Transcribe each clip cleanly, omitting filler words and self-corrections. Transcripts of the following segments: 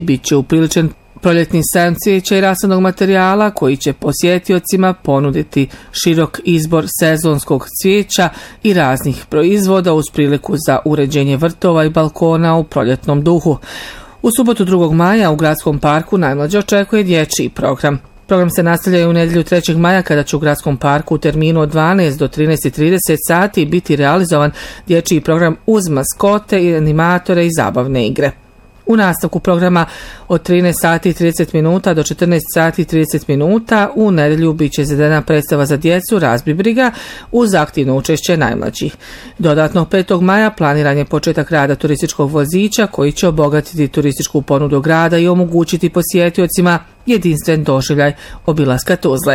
Biće upriličen proljetni sajam cvijeća i rasadnog materijala koji će posjetiocima ponuditi širok izbor sezonskog cvijeća i raznih proizvoda uz priliku za uređenje vrtova i balkona u proljetnom duhu. U subotu 2. maja u Gradskom parku najmlađe očekuje dječji program. Program se nastavlja u nedjelju 3. maja kada će u Gradskom parku u terminu od 12 do 13:30 sati biti realizovan dječji program uz maskote i animatore i zabavne igre. U nastavku programa od 13:30 do 14:30 u nedjelju bit će izvedena predstava za djecu Razbi briga uz aktivno učešće najmlađih. Dodatno 5. maja planiran je početak rada turističkog vozića koji će obogatiti turističku ponudu grada i omogućiti posjetiocima jedinstven doživljaj obilaska Tuzle.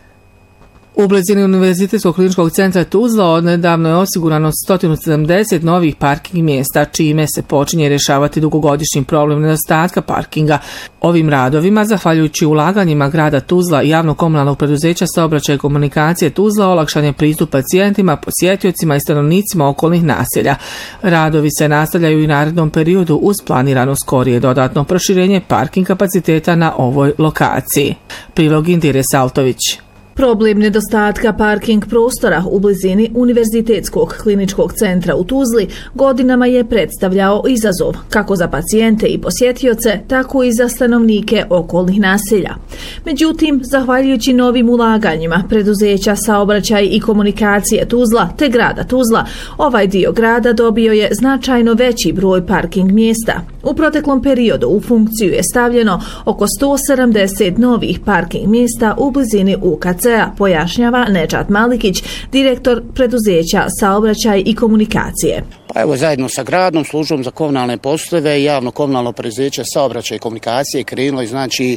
U blizini Univerzitetskog kliničkog centra Tuzla odnedavno je osigurano 170 novih parking mjesta, čime se počinje rješavati dugogodišnji problem nedostatka parkinga. Ovim radovima, zahvaljujući ulaganjima grada Tuzla i javno-komunalnog preduzeća Saobraćaj i komunikacije Tuzla, olakšan je pristup pacijentima, posjetiocima i stanovnicima okolnih naselja. Radovi se nastavljaju i narednom periodu uz planirano skorije dodatno proširenje parking kapaciteta na ovoj lokaciji. Prilog Indire Saltović. Problem nedostatka parking prostora u blizini Univerzitetskog kliničkog centra u Tuzli godinama je predstavljao izazov kako za pacijente i posjetioce, tako i za stanovnike okolnih naselja. Međutim, zahvaljujući novim ulaganjima preduzeća Saobraćaj i komunikacije Tuzla te grada Tuzla, ovaj dio grada dobio je značajno veći broj parking mjesta. U proteklom periodu u funkciju je stavljeno oko 170 novih parking mjesta u blizini UKC-a, pojašnjava Nedžad Malikić, direktor preduzeća Saobraćaj i komunikacije. Pa evo, zajedno sa gradom, službom za komunalne poslove i javno-komunalno preduzeće Saobraćaj i komunikacije krenulo znači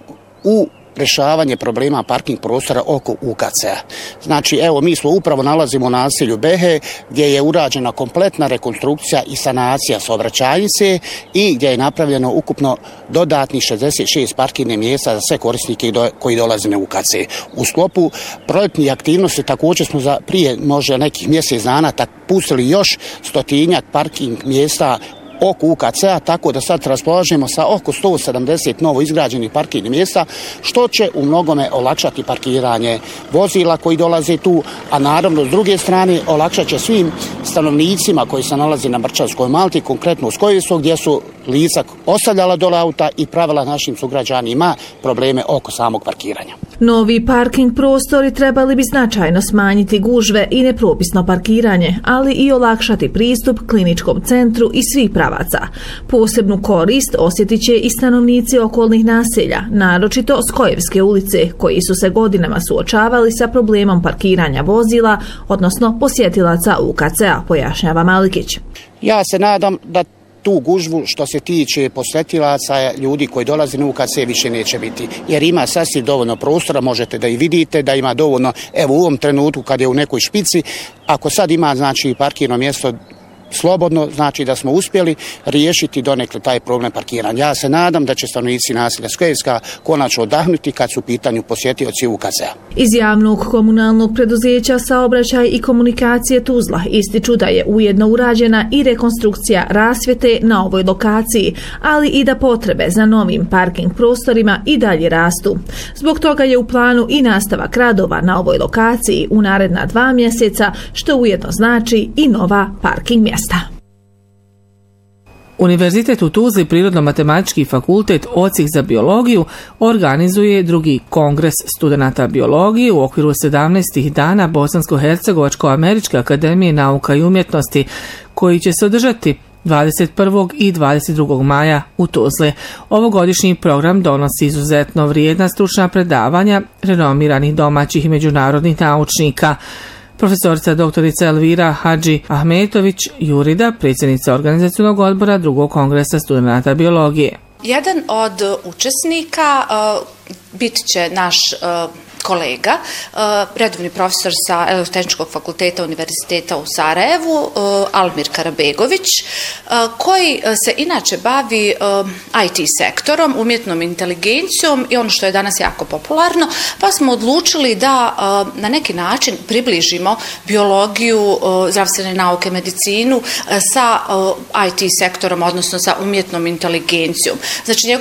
u rješavanje problema parking prostora oko UKC-a. Znači, evo, mi smo upravo nalazimo u naselju Behe gdje je urađena kompletna rekonstrukcija i sanacija saobraćajnice i gdje je napravljeno ukupno dodatnih 66 parkirnih mjesta za sve korisnike koji dolaze na UKC. U sklopu projektnih aktivnosti također smo prije možda nekih mjesec dana pustili još 100-tinjak parking mjesta oko UKC-a, tako da sad raspolažemo sa oko 170 novo izgrađenih parkirnih mjesta, što će u mnogome olakšati parkiranje vozila koji dolaze tu, a naravno s druge strane olakšat će svim stanovnicima koji se nalaze na Brčanskoj Malti, konkretno u Skojesu, gdje su lica ostavljala dole auta i pravila našim sugrađanima probleme oko samog parkiranja. Novi parking prostori trebali bi značajno smanjiti gužve i nepropisno parkiranje, ali i olakšati pristup kliničkom centru i svih pravaca. Posebnu korist osjetit će i stanovnici okolnih naselja, naročito Skojevske ulice, koji su se godinama suočavali sa problemom parkiranja vozila, odnosno posjetilaca UKC-a, pojašnjava Malikić. Ja se nadam da tu gužvu što se tiče posjetilaca, ljudi koji dolaze na UKC više neće biti, jer ima sasvim dovoljno prostora, možete da i vidite da ima dovoljno, evo u ovom trenutku kad je u nekoj špici, ako sad ima znači parkirno mjesto slobodno, znači da smo uspjeli riješiti donekle taj problem parkiranja. Ja se nadam da će stanovnici naselja Skojevska konačno odahnuti kad su u pitanju posjetioci UKC-a. Iz javnog komunalnog preduzeća Saobraćaj i komunikacije Tuzla ističu da je ujedno urađena i rekonstrukcija rasvjete na ovoj lokaciji, ali i da potrebe za novim parking prostorima i dalje rastu. Zbog toga je u planu i nastavak radova na ovoj lokaciji u naredna 2 mjeseca, što ujedno znači i nova parking mjesta. Univerzitet u Tuzli, Prirodno-matematički fakultet, Odsjek za biologiju, organizuje drugi kongres studenata biologije u okviru 17. dana Bosansko-hercegovačko-američke akademije nauka i umjetnosti, koji će se održati 21. i 22. maja u Tuzli. Ovogodišnji program donosi izuzetno vrijedna stručna predavanja renomiranih domaćih i međunarodnih naučnika. Profesorica doktorica Elvira Hadži Ahmetović Jurida, predsjednica organizacionog odbora drugog kongresa studenata biologije. Jedan od učesnika bit će naš kolega, redovni profesor sa Elektrotehničkog fakulteta Univerziteta u Sarajevu, Almir Karabegović, koji se inače bavi IT sektorom, umjetnom inteligencijom i ono što je danas jako popularno, pa smo odlučili da na neki način približimo biologiju, zdravstvene nauke, medicinu sa IT sektorom, odnosno sa umjetnom inteligencijom. Znači,